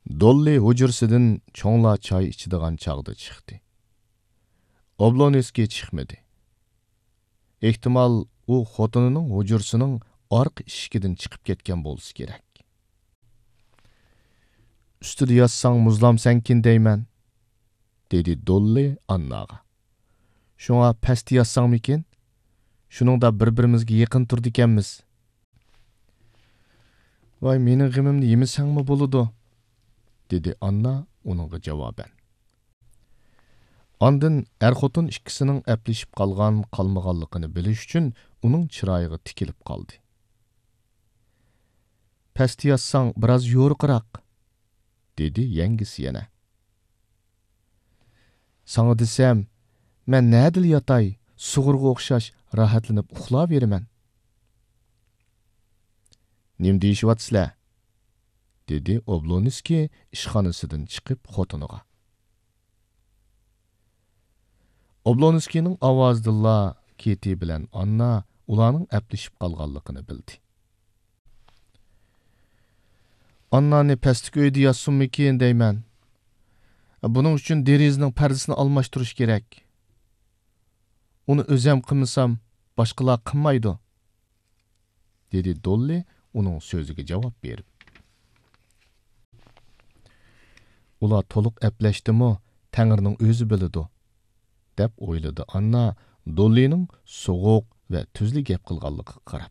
Dolly hujursidan cho'ngla choy ichadigan chog'da chiqdi. Oblonskiy chiqmadi. Ehtimol u xotinining hujursining orqa eshigidan chiqib ketgan bo'lsa kerak. Ustida yotsang muzlamsankin deyman, dedi Dolly Annaga. Shunga pastda yotsangmikin? Shuningda bir-birimizga yaqin turdi ekanmiz. Voy, mening g'imimni yemisangmi bo'ladi? dedi Anna uningga javoban. Ondan er-xotin ikkisining aplashib qolmaganligini bilish uchun uning chiroyiga tikilib qoldi. Pastda yotsang biroz yo'riqroq, dedi yangisi yana. Sana desam, men nadil yotay, sug'urga o'xshash rahatlanib uxlayveraman. Nim deyishyapsizlar? dedi Oblonskiy ishxonasidan chiqib xotiniga. Oblonskiyning ovozidilla Keti bilan Anna ularning aplashib qolganligini bildi. Annani pastki uyda yotsinmikin deyman. Buning uchun derazaning pardasini almashtirish kerak. Uni o'zim qilmasam, boshqalar qilmaydi, dedi Dolly uning so'ziga javob berib. Ular to'liq aplashdimi, Tangrining o'zi biladi, deb o'yladi Anna Dollyning so'g'uq va tuzli gap qilganligiga qarab.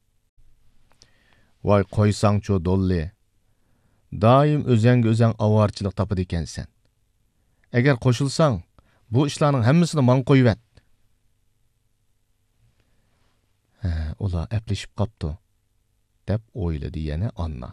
Voy qo'ysangchi Dolly. Doim o'zang avorchilik topadi ekansan. Agar qo'shilsang, bu ishlarning hammasini men qo'yvat. Ular aplashib qopti, deb o'yladi yana Anna.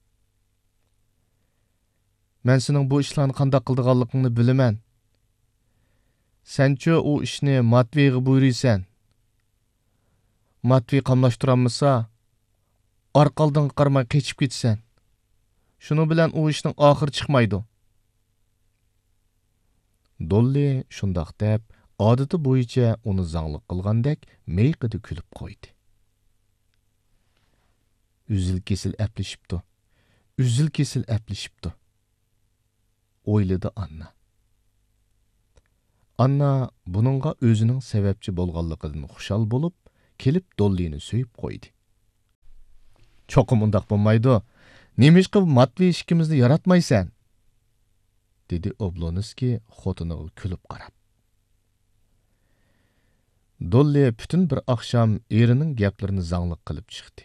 Men sening bu ishlarni qanday qildiganligingni bilaman. Senchi u ishni Matveyga buyuriysan. Matvey qamlashtiramasa, orqaldan qarmay qechib ketsan. Şunu bilan u ishning oxiri chiqmaydi. Dolly shundoq deb, odati bo'yicha uni zanglik qilgandek meyqida kulib qo'ydi. Üzül-kesil aplashibdi. O'yladi Anna. Anna buningga o'zining sababchi bo'lganligidan xushal bo'lib, kelib Dollyni so'yib qo'ydi. Cho'qim undaq bo'lmaydi. Nemishqa Matvey ishimizni yaratmaysan? dedi Oblonskiy xotiniga kulib qarab. Dolly bütün bir oqshom erining gaplarini zanglik qilib chiqdi.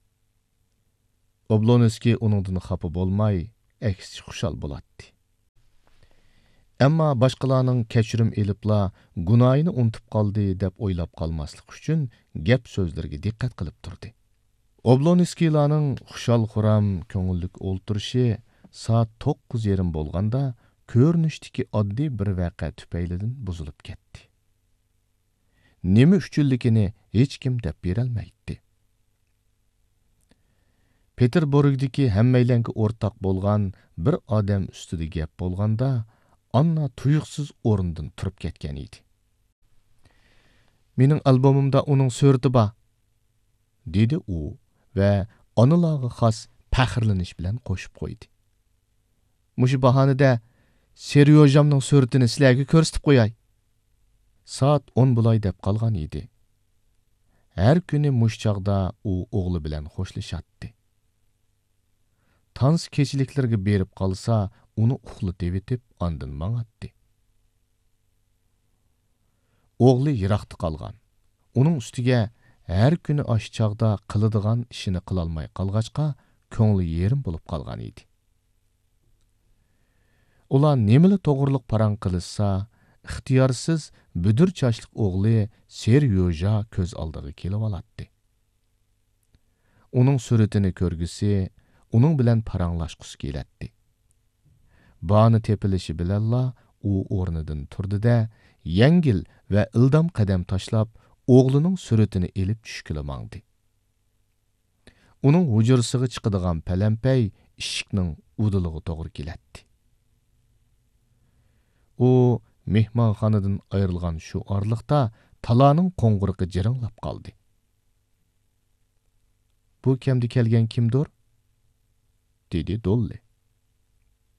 Oblonskiy uningdan xafa bo'lmay, aksicha xushal bo'ladi. Ammo boshqalarning kechirim elibla gunohini unutib qoldi deb o'ylab qolmaslik uchun gap so'zlarga diqqat qilib turdi. Oblonskiylarning xushal-xuram, ko'ngillik o'ltirishi soat 9:30 bo'lganda ko'rinishdagi oddiy bir voqea tufaylidan buzilib ketdi. Nima uchunligini hech kim deb berolmaydi. Peterburgdagi hammaylarga o'rtoq bo'lgan bir odam ustida gap bo'lganda Anna tuyuqsiz o'rnidan turib ketgan edi. Mening albomimda uning surati bor, dedi u va onalarga xos faxrlanish bilan qo'shib qo'ydi. Mushu bahonada Seryojamning suratini sizlarga ko'rsatib qo'yay. Soat 10 bo'lay deb qolgan edi. Har kuni mush chaqda u o'g'li bilan xo'shlashadi. Tans kechiliklarga berib qolsa, uni uxlatib etib, ondan mang'atdi. O'g'li yiroqda qolgan. Uning ustiga har kuni osh chaqda qiladigan ishini qilolmay qolg'achqa, ko'ngli yerim bo'lib qolgan edi. Ular nemili to'g'riliq parang qilishsa, ixtiyorsiz budur chashliq o'g'li Seryoja ko'z oldiga kelib oladi. Uning suratini ko'rgisi, uning bilan paranglashqusi keladi. Bani tepilishi bilanla u o'rnidan turdi-da, yengil va ildam qadam tashlab, o'g'lining suratini elib tushkila mangdi. Uning hujursiga chiqadigan palampay eshikning udiliga to'g'ri keladi. U mehmonxonadan ayrilgan shu orliqda talaning qo'ng'iriqi jiringlab qoldi. Bu kimdi kelgan kimdir? dedi Dolly.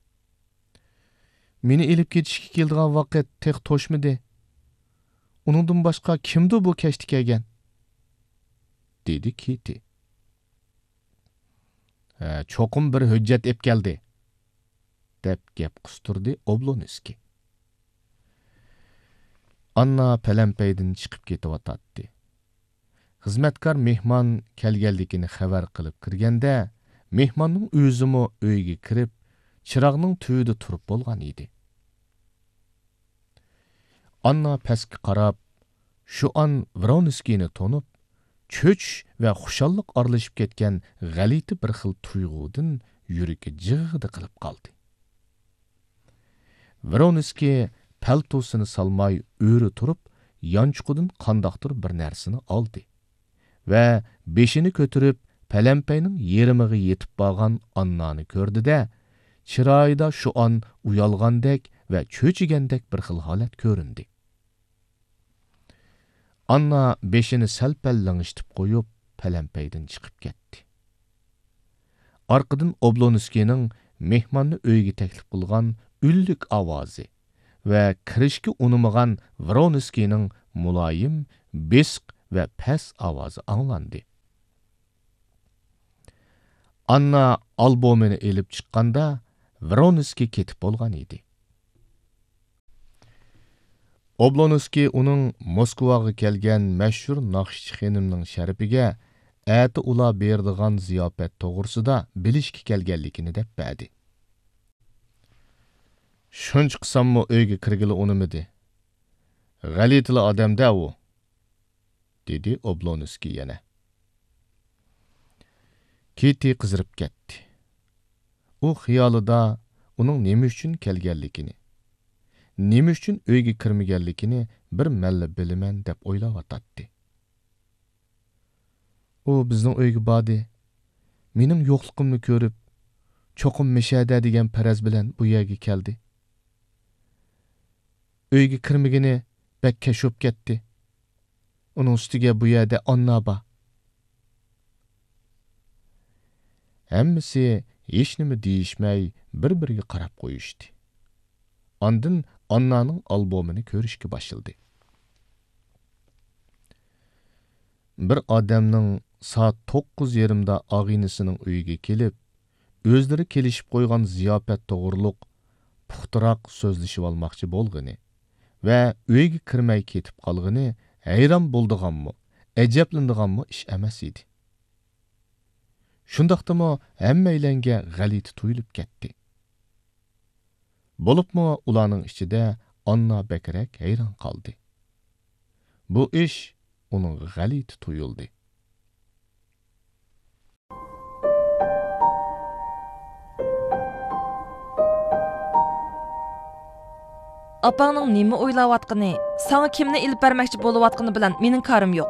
Meni elib ketishga keldigan vaqt tek to'shmidi. Uningdan boshqa kimdi bu kechdi kelgan? Dedi Kitty. Cho'qim bir hujjat ep keldi. Deb gap qisturdi Oblonskiy. Anna palampaydan chiqib ketayotatdi. Xizmatkor mehmon kelganligini xabar qilib kirganda, mehmonning o'zimi uyga kirib, chirog'ning tubida turib bo'lgan edi. Anna pastga qarab, shu an Vronskiyni tonib, cho'ch va xushalliq aralashib ketgan g'alati bir xil tuyg'udan yuragi jig'idi qilib qoldi. Vronskiy paltosini salmay o'ri turib, yanchuqidan qandoqdir bir narsani oldi va beshini ko'tarib palampayning yerimiga yetib borgan Annani ko'rdi-da, chiroyida shu an uyalgandek va cho'chigandek bir xil holat ko'rindi. Anna beshini sal-pal lang'ishtib qo'yib, palampaydan chiqib ketdi. Orqadan Oblonskiyning mehmonni uyga taklif qilgan ullik ovozi va kirishga unamagan Vronskiyning muloyim, besiq va past ovozi anglandi. Anna albomini elib chiqqanda Vronskiy ketib bo'lgan edi. Oblonskiy uning Moskvaga kelgan mashhur naqshchi xonimning sharafiga ati ular berdigan ziyofat to'g'risida bilishga kelganligini deb berdi. Shuncha qilsammi uyga kirgili unimidi. G'alitli odam-da u, dedi Oblonskiy yana. Kitty qizirib ketdi. U xiyolida uning nima uchun kelganligini, nima uchun uyga kirmaganligini bir malla bilaman deb o'ylayotdi. U bizning uyga bordi. Mening yo'qligimni ko'rib, cho'qim mishada degan faraz bilan bu yerga keldi. Uyga kirmagini bakka sho'p ketdi. Uning ustiga bu yerda Anna bor. Hammasi hech nima deyishmay bir-biriga qarab qo'yishdi. Ondan Annaning albomini ko'rishga boshladi. Bir odamning soat 9:30 da og'inisining uyiga kelib, o'zlari kelishib qo'ygan ziyofat to'g'riliq puxtaroq so'zlashib olmoqchi bo'lgani va uyga kirmay ketib qolgani hayron bo'ldiganmi, ajablandiganmi ish emas edi. Shundaqdimi hammaylanga g'alati tuyulib ketdi. Bo'libmi ularning ichida Anna bakrak hayron qoldi. Bu ish uning g'alati tuyuldi. Apangning nima o'ylayotgani, sana kimni ilib bermoqchi bo'layotgani bilan mening ko'rim yo'q.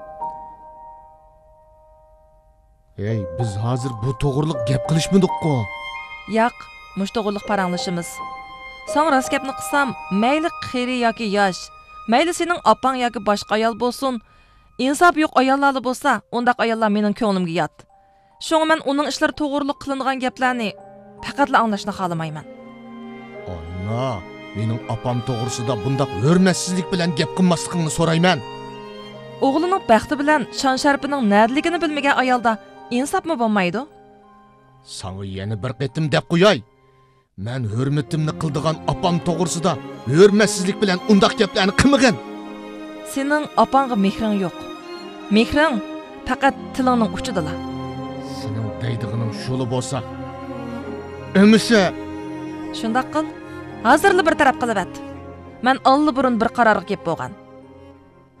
Ey, biz hozir bu to'g'riliq gap qilishmadik-ku. Yo'q, mush to'g'riliq paranglashimiz. Sen rost gapni qilsam, mayli qiri yoki yosh, mayli sening opang yoki boshqa ayol bo'lsin, insof yo'q ayollar bo'lsa, undaq ayollar mening ko'nglimga yot. Shunga men uning ishlari to'g'riliq qilingan gaplarni faqatla anglashni xohlamayman. Anna, mening opam to'g'risida bundaq hurmatsizlik bilan gap qilmasligingni so'rayman. O'g'lining baxti bilan shon sharpining nadligini bilmagan ayolda insofmi bo'lmaydi? Sana yana bir qitim deb qo'yay. Men hurmatimni qildigan opam to'g'risida hurmatsizlik bilan undaq gaplarni qilmagan. Sening opangga mehring yo'q. Mehring faqat tilingning uchidalar. Sening deydig'ining shuli bo'lsa, emisa shundaq qil. Hozirli bir taraf qilib at. Men alli burun bir qarorga kelib bo'lgan.